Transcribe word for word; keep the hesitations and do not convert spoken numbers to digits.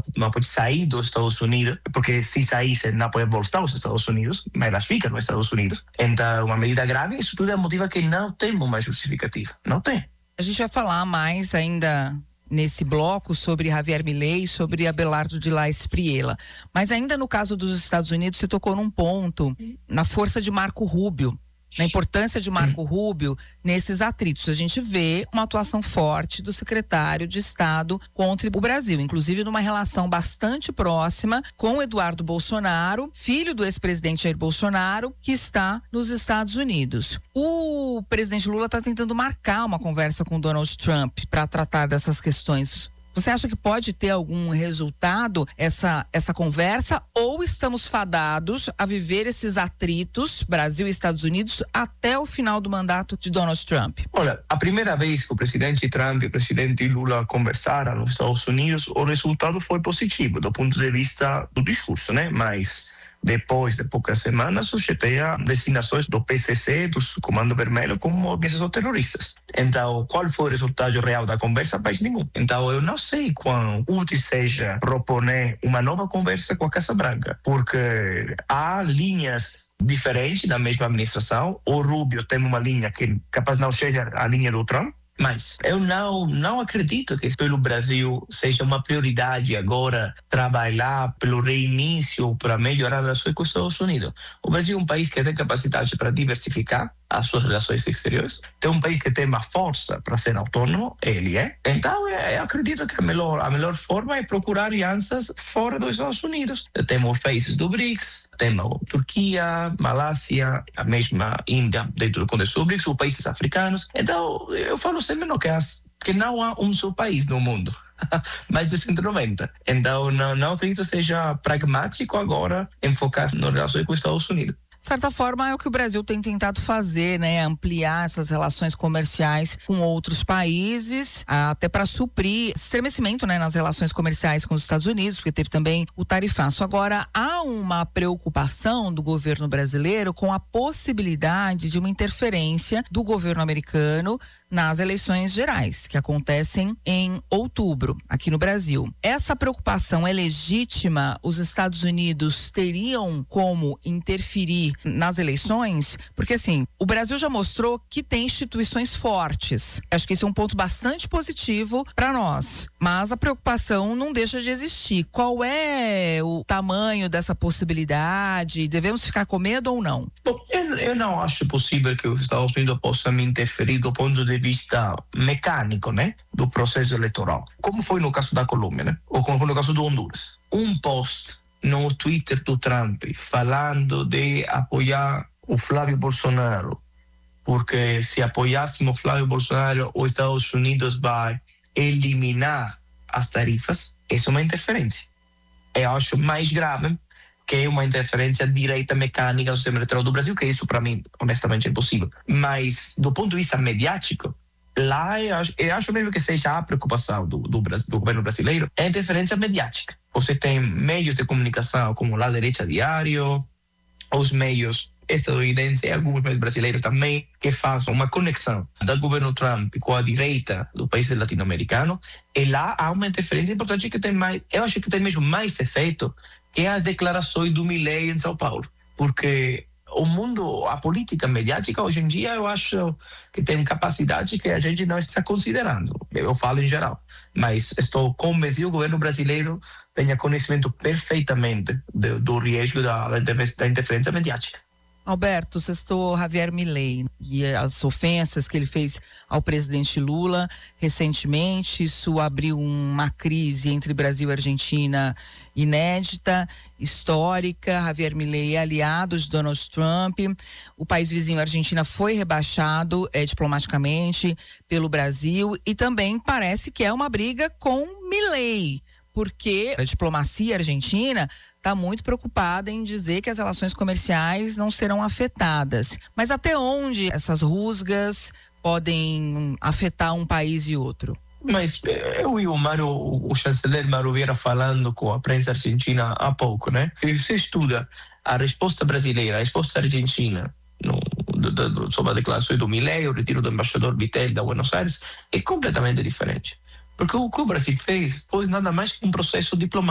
não pode sair dos Estados Unidos, porque se saísse não pode voltar aos Estados Unidos, mas elas ficam nos Estados Unidos. Então, uma medida grave, isso tudo é motivo que não temos uma justificativa. Não tem. A gente vai falar mais ainda nesse bloco sobre Javier Milei e sobre Abelardo de la Espriella. Mas ainda no caso dos Estados Unidos, você tocou num ponto, na força de Marco Rubio, na importância de Marco Rubio nesses atritos. A gente vê uma atuação forte do secretário de Estado contra o Brasil, inclusive numa relação bastante próxima com Eduardo Bolsonaro, filho do ex-presidente Jair Bolsonaro, que está nos Estados Unidos. O presidente Lula está tentando marcar uma conversa com Donald Trump para tratar dessas questões. Você acha que pode ter algum resultado essa, essa conversa, ou estamos fadados a viver esses atritos, Brasil e Estados Unidos, até o final do mandato de Donald Trump? Olha, a primeira vez que o presidente Trump e o presidente Lula conversaram nos Estados Unidos, o resultado foi positivo do ponto de vista do discurso, né? Mas depois de poucas semanas, susceitei a designações do P C C, do Comando Vermelho, como organizações terroristas. Então, qual foi o resultado real da conversa? País nenhum. Então, eu não sei quão útil seja proponer uma nova conversa com a Casa Branca, porque há linhas diferentes da mesma administração. O Rubio tem uma linha que capaz não seja a linha do Trump, mas eu não, não acredito que pelo Brasil seja uma prioridade agora trabalhar pelo reinício para melhorar as relações com os Estados Unidos. O Brasil é um país que tem capacidade para diversificar as suas relações exteriores, tem um país que tem uma força para ser autônomo, ele é. Então, eu acredito que a melhor, a melhor forma é procurar alianças fora dos Estados Unidos. Temos os países do BRICS, temos Turquia, Malásia, a mesma Índia dentro do contexto do BRICS, os países africanos. Então, eu falo sempre no que, as, que não há um só país no mundo. Mais de cento e noventa. Então, não, não acredito que seja pragmático agora enfocar nas relações com os Estados Unidos. De certa forma, é o que o Brasil tem tentado fazer, né? Ampliar essas relações comerciais com outros países, até para suprir estremecimento, né, nas relações comerciais com os Estados Unidos, porque teve também o tarifaço. Agora, há uma preocupação do governo brasileiro com a possibilidade de uma interferência do governo americano nas eleições gerais, que acontecem em outubro, aqui no Brasil. Essa preocupação é legítima? Os Estados Unidos teriam como interferir nas eleições? Porque, assim, o Brasil já mostrou que tem instituições fortes. Acho que esse é um ponto bastante positivo para nós. Mas a preocupação não deixa de existir. Qual é o tamanho dessa possibilidade? Devemos ficar com medo ou não? Bom, eu, eu não acho possível que os Estados Unidos possam interferir do ponto de vista mecânico, né, do processo eleitoral. Como foi no caso da Colômbia, né? Ou como foi no caso do Honduras. Um post no Twitter do Trump falando de apoiar o Flávio Bolsonaro, porque se apoiássemos o Flávio Bolsonaro, os Estados Unidos vai eliminar as tarifas. Isso é uma interferência. Eu acho mais grave que uma interferência direta mecânica no sistema eleitoral do Brasil, que isso para mim, honestamente, é impossível. Mas, do ponto de vista mediático, lá eu acho, eu acho mesmo que seja a preocupação do, do, do governo brasileiro, é a interferência mediática. Você tem meios de comunicação como La Derecha Diário, os meios estadunidenses e alguns meios brasileiros também, que fazem uma conexão do governo Trump com a direita do país latino-americano, e lá há uma interferência importante que tem mais, eu acho que tem mesmo mais efeito que as declarações do Milei em São Paulo, porque o mundo, a política mediática hoje em dia, eu acho que tem capacidade que a gente não está considerando. Eu falo em geral, mas estou convencido que o governo brasileiro tenha conhecimento perfeitamente do, do risco da, da interferência mediática. Alberto, você citou Javier Milei e as ofensas que ele fez ao presidente Lula recentemente. Isso abriu uma crise entre Brasil e Argentina inédita, histórica. Javier Milei é aliado de Donald Trump. O país vizinho, a Argentina, foi rebaixado é, diplomaticamente pelo Brasil, e também parece que é uma briga com Milei, porque a diplomacia argentina está muito preocupada em dizer que as relações comerciais não serão afetadas. Mas até onde essas rusgas podem afetar um país e outro? Mas eu e o Mário, o chanceler Mário Vieira, falando com a prensa argentina há pouco, né? Se você estuda a resposta brasileira, a resposta argentina no, do, do, sobre a declaração do Milei, o retiro do embaixador Vitel da Buenos Aires, é completamente diferente. Porque o que o Brasil fez foi nada mais que um processo diplomático.